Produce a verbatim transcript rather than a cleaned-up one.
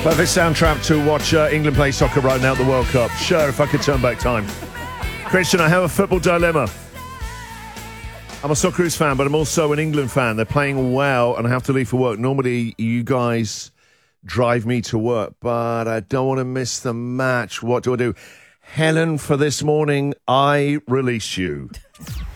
Perfect soundtrack to watch uh, England play soccer right now at the World Cup. Sure, if I could turn back time. Christian, I have a football dilemma. I'm a Socceroos fan, but I'm also an England fan. They're playing well, and I have to leave for work. Normally, you guys drive me to work, but I don't want to miss the match. What do I do? Helen, for this morning, I release you.